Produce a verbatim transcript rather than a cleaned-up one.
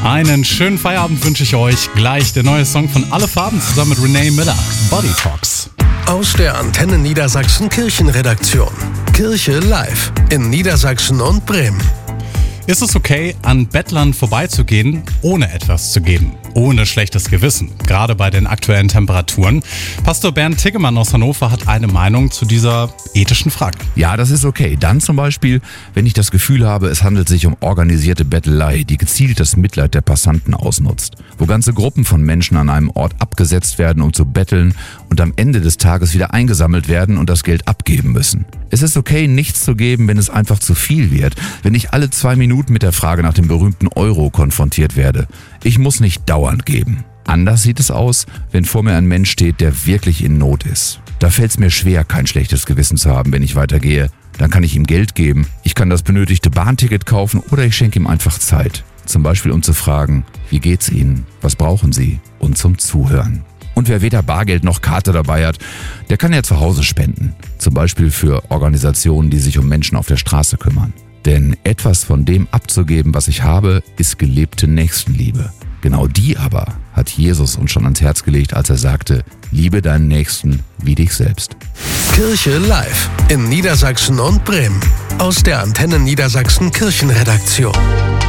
Einen schönen Feierabend wünsche ich euch. Gleich der neue Song von Alle Farben zusammen mit Renee Miller, Body Talks. Aus der Antenne Niedersachsen Kirchenredaktion. Kirche live in Niedersachsen und Bremen. Ist es okay, an Bettlern vorbeizugehen, ohne etwas zu geben? Ohne schlechtes Gewissen, gerade bei den aktuellen Temperaturen. Pastor Bernd Tiggemann aus Hannover hat eine Meinung zu dieser ethischen Frage. Ja, das ist okay. Dann zum Beispiel, wenn ich das Gefühl habe, es handelt sich um organisierte Bettelei, die gezielt das Mitleid der Passanten ausnutzt. Wo ganze Gruppen von Menschen an einem Ort abgesetzt werden, um zu betteln und am Ende des Tages wieder eingesammelt werden und das Geld abgeben müssen. Es ist okay, nichts zu geben, wenn es einfach zu viel wird, wenn ich alle zwei Minuten mit der Frage nach dem berühmten Euro konfrontiert werde. Ich muss nicht dauernd geben. Anders sieht es aus, wenn vor mir ein Mensch steht, der wirklich in Not ist. Da fällt es mir schwer, kein schlechtes Gewissen zu haben, wenn ich weitergehe. Dann kann ich ihm Geld geben, ich kann das benötigte Bahnticket kaufen oder ich schenke ihm einfach Zeit. Zum Beispiel um zu fragen, wie geht's Ihnen, was brauchen Sie? Und zum Zuhören. Und wer weder Bargeld noch Karte dabei hat, der kann ja zu Hause spenden. Zum Beispiel für Organisationen, die sich um Menschen auf der Straße kümmern. Denn etwas von dem abzugeben, was ich habe, ist gelebte Nächstenliebe. Genau die aber hat Jesus uns schon ans Herz gelegt, als er sagte, liebe deinen Nächsten wie dich selbst. Kirche live in Niedersachsen und Bremen. Aus der Antenne Niedersachsen Kirchenredaktion.